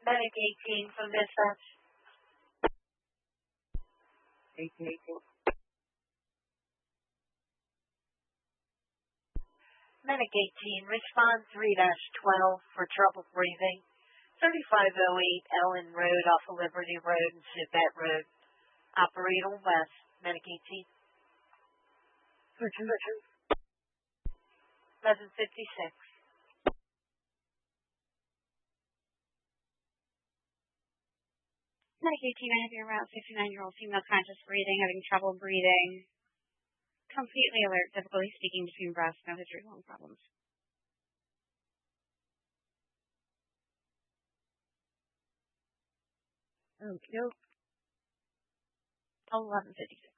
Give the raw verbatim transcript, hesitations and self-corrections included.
Medic eighteen from dispatch. eighteen eighteen. Medic eighteen, respond three dash twelve for trouble breathing. thirty-five oh eight Ellen Road off of Liberty Road and Civet Road. Operator West. Medic eighteen. Searching, searching. eleven fifty-six. Medic eighteen, I have your route, fifty-nine-year-old female conscious breathing, having trouble breathing. Completely alert, difficulty speaking between breaths, no history of lung problems. Okay. eleven fifty-six.